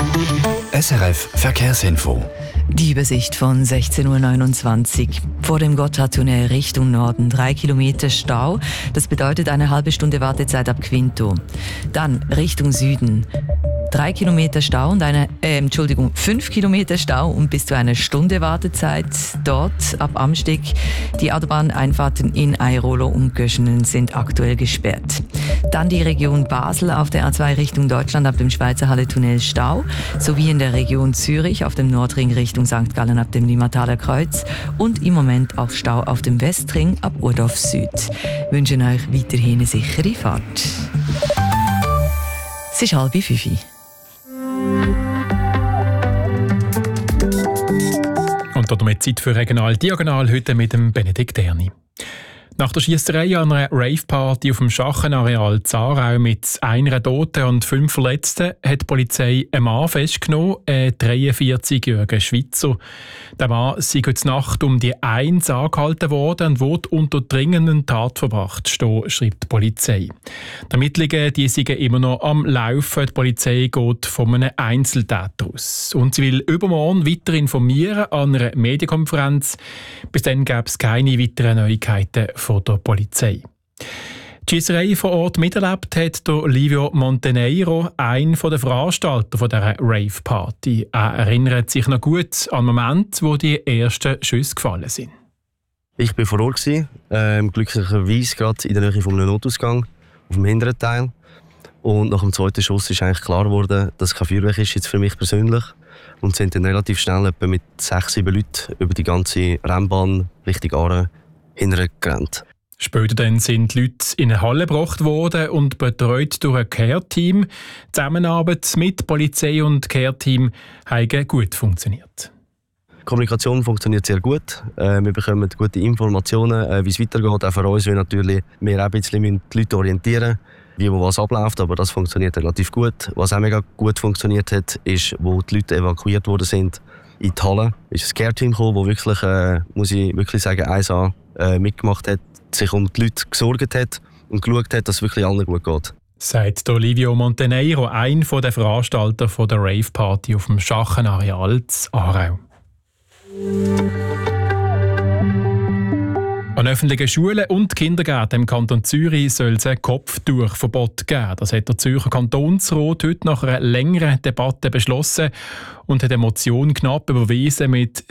SRF Verkehrsinfo. Die Übersicht von 16.29 Uhr. Vor dem Gotthardtunnel Richtung Norden 3 Kilometer Stau. Das bedeutet eine halbe Stunde Wartezeit ab Quinto. Dann Richtung Süden. 3 Kilometer Stau und 5 Kilometer Stau und bis zu einer Stunde Wartezeit dort ab Amsteg. Die Autobahneinfahrten in Airolo und Göschenen sind aktuell gesperrt. Dann die Region Basel auf der A2 Richtung Deutschland ab dem Schweizer Halle-Tunnel Stau, sowie in der Region Zürich auf dem Nordring Richtung St. Gallen ab dem Limmataler Kreuz und im Moment auch Stau auf dem Westring ab Urdorf Süd. Wir wünschen euch weiterhin eine sichere Fahrt. Es ist 4:30. Und damit Zeit für Regional Diagonal heute mit dem Benedikt Erni. Nach der Schiesserei an einer Rave-Party auf dem Schachenareal Zarau mit einer Toten und 5 Verletzten hat die Polizei einen Mann festgenommen, einen 43-jährigen Schweizer. Der Mann sei heute Nacht um die 1 angehalten worden und wurde unter dringenden Tat verbracht, schreibt die Polizei. Die Ermittlungen die sind immer noch am Laufen. Die Polizei geht von einem Einzeltäter aus. Und sie will übermorgen weiter informieren an einer Medienkonferenz. Bis dann gäbe es keine weiteren Neuigkeiten von der Polizei. Die Schiesserei vor Ort miterlebt hat der Livio Monteneiro, einer der Veranstalter dieser Rave-Party. Er erinnert sich noch gut an den Moment, wo die ersten Schüsse gefallen sind. Ich war vor Ort, glücklicherweise gerade in der Nähe von einem Notausgang, auf dem hinteren Teil. Und nach dem zweiten Schuss ist eigentlich klar geworden, dass es kein Feuerwerk ist, jetzt für mich persönlich. Und sind dann relativ schnell etwa mit 6-7 Leuten über die ganze Rennbahn Richtung Aare hintergerannt. Später dann sind die Leute in eine Halle gebracht worden und betreut durch ein Care-Team. Die Zusammenarbeit mit Polizei und Care-Team hat gut funktioniert. Die Kommunikation funktioniert sehr gut. Wir bekommen gute Informationen, wie es weitergeht. Auch für uns, wir natürlich auch ein bisschen die Leute orientieren, wie wo was abläuft. Aber das funktioniert relativ gut. Was auch mega gut funktioniert hat, ist, wo die Leute evakuiert worden sind in die Halle, ist ein Care-Team gekommen, das wirklich, muss ich wirklich sagen, 1A mitgemacht hat, sich um die Leute gesorgt hat und geschaut hat, dass es wirklich allen gut geht. Sagt Livio Monteneiro, einer der Veranstalter der Rave-Party auf dem Schachenareal in Aarau. An öffentlichen Schulen und Kindergärten im Kanton Zürich soll es ein Kopftuchverbot geben. Das hat der Zürcher Kantonsrat heute nach einer längeren Debatte beschlossen und hat eine Motion knapp überwiesen mit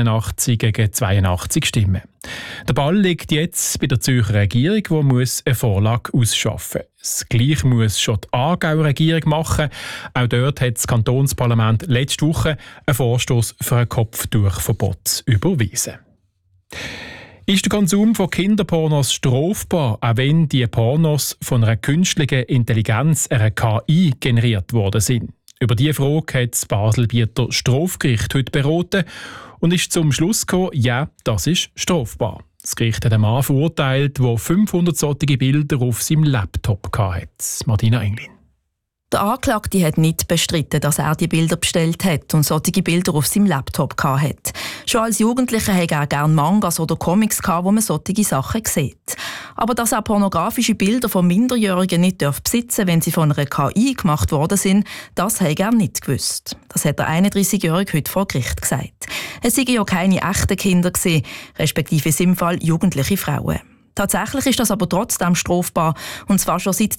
87 gegen 82 Stimmen. Der Ball liegt jetzt bei der Zürcher Regierung, die eine Vorlage ausschaffen muss. Das Gleiche muss schon die Aargauer Regierung machen. Auch dort hat das Kantonsparlament letzte Woche einen Vorstoss für ein Kopftuchverbot überwiesen. Ist der Konsum von Kinderpornos strafbar, auch wenn die Pornos von einer künstlichen Intelligenz, einer KI, generiert worden sind? Über diese Frage hat das Basel-Bieter Strafgericht heute beraten und ist zum Schluss gekommen, ja, das ist strafbar. Das Gericht hat einen Mann verurteilt, der 500 solche Bilder auf seinem Laptop hatte. Martina Englin. Der Anklagte hat nicht bestritten, dass er die Bilder bestellt hat und solche Bilder auf seinem Laptop hatte. Schon als Jugendlicher hatte er gerne Mangas oder Comics, wo man solche Sachen sieht. Aber dass er pornografische Bilder von Minderjährigen nicht besitzen darf, wenn sie von einer KI gemacht worden sind, das habe er nicht gewusst. Das hat der 31-Jährige heute vor Gericht gesagt. Es seien ja keine echten Kinder gewesen, respektive in seinem Fall jugendliche Frauen. Tatsächlich ist das aber trotzdem strafbar, und zwar schon seit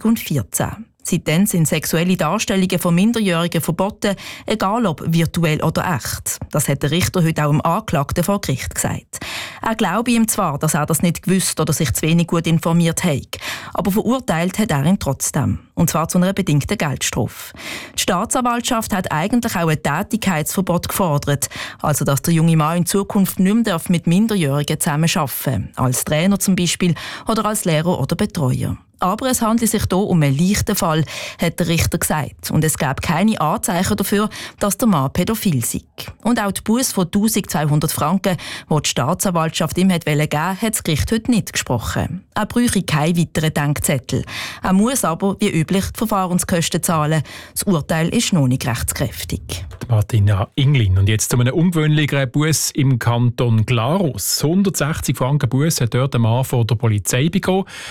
2014. Seitdem sind sexuelle Darstellungen von Minderjährigen verboten, egal ob virtuell oder echt. Das hat der Richter heute auch dem Anklagten vor Gericht gesagt. Er glaube ihm zwar, dass er das nicht gewusst oder sich zu wenig gut informiert hat, aber verurteilt hat er ihn trotzdem. Und zwar zu einer bedingten Geldstrafe. Die Staatsanwaltschaft hat eigentlich auch ein Tätigkeitsverbot gefordert, also dass der junge Mann in Zukunft nicht mehr mit Minderjährigen zusammenarbeiten darf, als Trainer zum Beispiel oder als Lehrer oder Betreuer. Aber es handelt sich hier um einen leichten Fall, hat der Richter gesagt. Und es gab keine Anzeichen dafür, dass der Mann pädophil sei. Und auch die Busse von 1200 Franken, die die Staatsanwaltschaft ihm geben wollte, hat das Gericht heute nicht gesprochen. Er bräuchte keinen weiteren Denkzettel. Er muss aber, wie üblich, die Verfahrenskosten zahlen. Das Urteil ist noch nicht rechtskräftig. Martina Englin. Und jetzt zu einem ungewöhnlichen Buss im Kanton Glarus. 160 Franken Buss hat dort ein Mann von der Polizei bekommen.